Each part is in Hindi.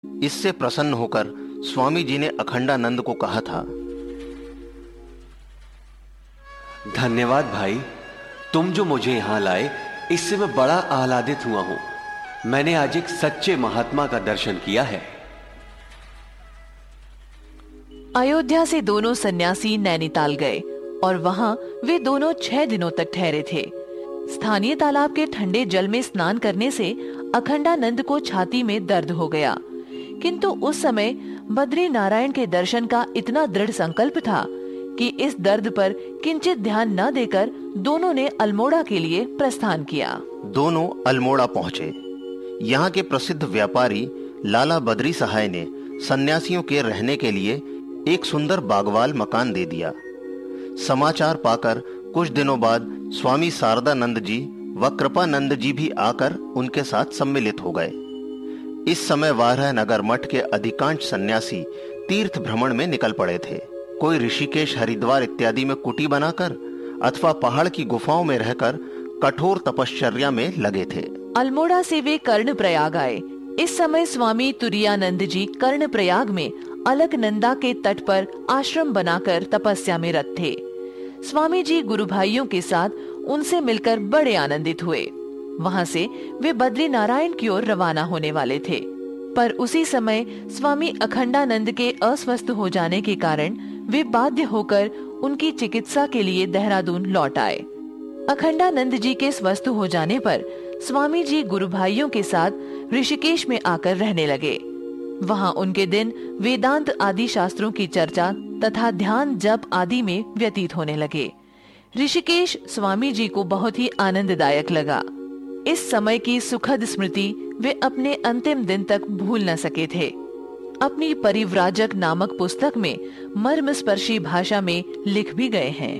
इससे प्रसन्न होकर स्वामी जी ने अखंडानंद को कहा था, धन्यवाद भाई, तुम जो मुझे यहां लाए इससे मैं बड़ा आह्लादित हुआ हूं। मैंने आज एक सच्चे महात्मा का दर्शन किया है। अयोध्या से दोनों सन्यासी नैनीताल गए और वहां वे दोनों 6 दिनों तक ठहरे थे। स्थानीय तालाब के ठंडे जल में स्नान करने से अखंडानंद को छाती में दर्द हो गया, किंतु उस समय बद्री नारायण के दर्शन का इतना दृढ़ संकल्प था कि इस दर्द पर किंचित ध्यान न देकर दोनों ने अल्मोड़ा के लिए प्रस्थान किया। दोनों अल्मोड़ा पहुंचे। यहाँ के प्रसिद्ध व्यापारी लाला बद्री सहाय ने सन्यासियों के रहने के लिए एक सुंदर बागवाल मकान दे दिया। समाचार पाकर कुछ दिनों बाद स्वामी शारदानंद जी व कृपानंद जी भी आकर उनके साथ सम्मिलित हो गए। इस समय वाराह नगर मठ के अधिकांश सन्यासी तीर्थ भ्रमण में निकल पड़े थे। कोई ऋषिकेश, हरिद्वार इत्यादि में कुटी बनाकर अथवा पहाड़ की गुफाओं में रहकर कठोर तपश्चर्या में लगे थे। अल्मोड़ा से वे कर्णप्रयाग आए। इस समय स्वामी तुरायानंद जी कर्णप्रयाग में अलकनंदा के तट पर आश्रम बनाकर तपस्या में रत थे। स्वामी जी गुरु भाइयों के साथ उनसे मिलकर बड़े आनंदित हुए। वहां से वे बद्री नारायण की ओर रवाना होने वाले थे, पर उसी समय स्वामी अखंडानंद के अस्वस्थ हो जाने के कारण वे बाध्य होकर उनकी चिकित्सा के लिए देहरादून लौट आए। अखंडानंद जी के स्वस्थ हो जाने पर स्वामी जी गुरु भाइयों के साथ ऋषिकेश में आकर रहने लगे। वहां उनके दिन वेदांत आदि शास्त्रों की चर्चा तथा ध्यान जप आदि में व्यतीत होने लगे। ऋषिकेश स्वामी जी को बहुत ही आनंददायक लगा। इस समय की सुखद स्मृति वे अपने अंतिम दिन तक भूल न सके थे। अपनी परिव्राजक नामक पुस्तक में मर्मस्पर्शी भाषा में लिख भी गए हैं।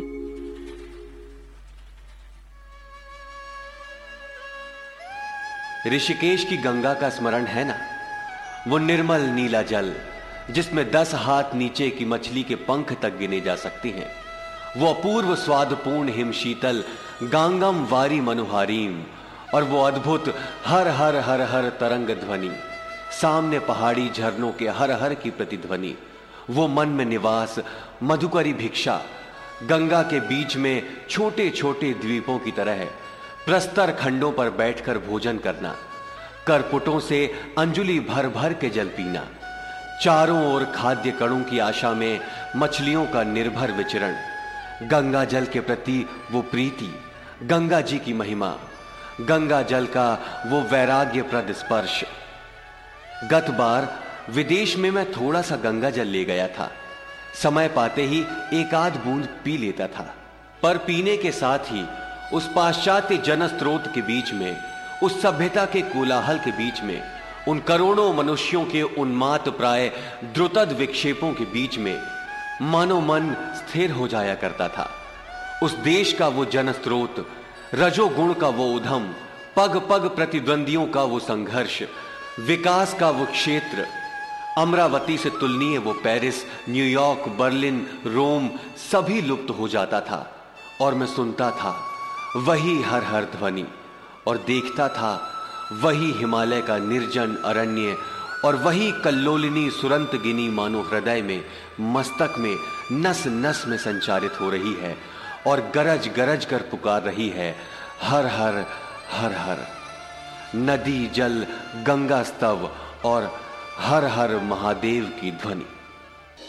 ऋषिकेश की गंगा का स्मरण है ना? वो निर्मल नीला जल जिसमें 10 हाथ नीचे की मछली के पंख तक गिने जा सकती हैं। वो अपूर्व स्वादपूर्ण हिम शीतल गांगम वारी मनुहारीम, और वो अद्भुत हर हर हर हर तरंग ध्वनि, सामने पहाड़ी झरनों के हर हर की प्रतिध्वनि, वो मन में निवास मधुकरी भिक्षा, गंगा के बीच में छोटे छोटे द्वीपों की तरह प्रस्तर खंडों पर बैठकर भोजन करना, करपुटों से अंजुली भर भर के जल पीना, चारों ओर खाद्य कणों की आशा में मछलियों का निर्भर विचरण, गंगा जल के प्रति वो प्रीति, गंगा जी की महिमा, गंगा जल का वो वैराग्यप्रद स्पर्श। गत बार विदेश में मैं थोड़ा सा गंगा जल ले गया था। समय पाते ही एक आध बूंद पी लेता था, पर पीने के साथ ही उस पाश्चात्य जनस्रोत के बीच में, उस सभ्यता के कोलाहल के बीच में, उन करोड़ों मनुष्यों के उन्माद प्राय द्रुतद विक्षेपों के बीच में मानो मन स्थिर हो जाया करता था। उस देश का वो जनस्रोत, रजोगुण का वो उधम, पग पग प्रतिद्वंदियों का वो संघर्ष, विकास का वो क्षेत्र, अमरावती से तुलनीय वो पेरिस, न्यूयॉर्क, बर्लिन, रोम सभी लुप्त हो जाता था। और मैं सुनता था वही हर हर ध्वनि, और देखता था वही हिमालय का निर्जन अरण्य, और वही कल्लोलिनी सुरंत गिनी मानो हृदय में, मस्तक में, नस नस में संचारित हो रही है और गरज गरज कर पुकार रही है, हर हर हर हर। नदी जल गंगा स्तव और हर हर महादेव की ध्वनि।